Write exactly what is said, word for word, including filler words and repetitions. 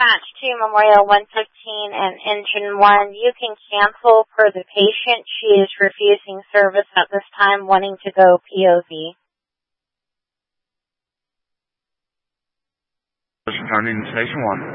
dispatch to Memorial one fifteen and Engine one. You can cancel per the patient. She is refusing service at this time, wanting to go P O V. Returning to Station one.